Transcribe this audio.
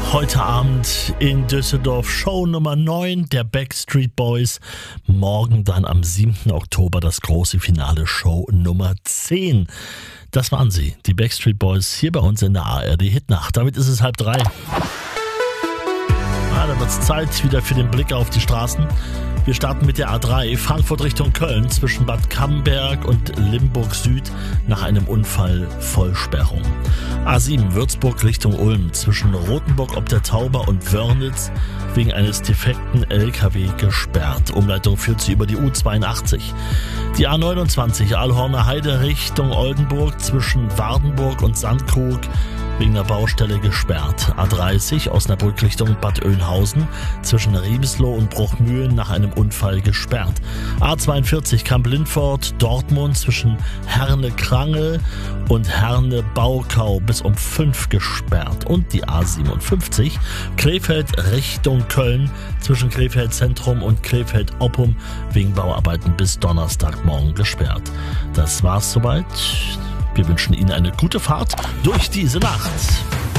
Heute Abend in Düsseldorf Show Nummer 9 der Backstreet Boys. Morgen dann am 7. Oktober das große Finale, Show Nummer 10. Das waren sie, die Backstreet Boys, hier bei uns in der ARD Hitnacht. Damit ist es 2:30. Dann wird es Zeit wieder für den Blick auf die Straßen. Wir starten mit der A3 Frankfurt Richtung Köln zwischen Bad Camberg und Limburg Süd nach einem Unfall Vollsperrung. A7 Würzburg Richtung Ulm zwischen Rothenburg ob der Tauber und Wörnitz wegen eines defekten LKW gesperrt. Umleitung führt sie über die U82. Die A29 Aalhorner Heide Richtung Oldenburg zwischen Wardenburg und Sandkrug wegen der Baustelle gesperrt. A30 Osnabrück Richtung Bad Oeynhausen zwischen Riebesloh und Bruchmühlen nach einem Unfall gesperrt. A42 Kamp-Lintfort Dortmund zwischen Herne-Krangel und Herne-Baukau bis um 5 gesperrt. Und die A57 Krefeld Richtung Köln zwischen Krefeld Zentrum und Krefeld Oppum wegen Bauarbeiten bis Donnerstagmorgen gesperrt. Das war's soweit. Wir wünschen Ihnen eine gute Fahrt durch diese Nacht.